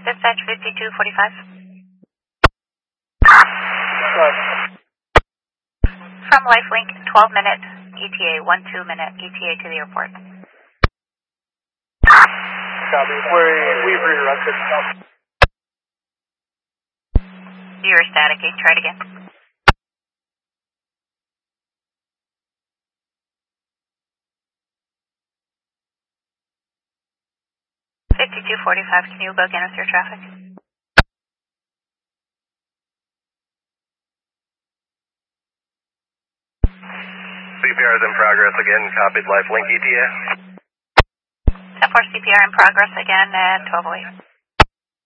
Dispatch 5245. From Lifelink, 12-minute ETA, 12-minute ETA to the airport. Copy. We've redirected. You're static. Try it again. (5245), can you go again with your traffic? CPR is in progress again, copied Lifelink ETA. 10-4 CPR in progress again at 1208.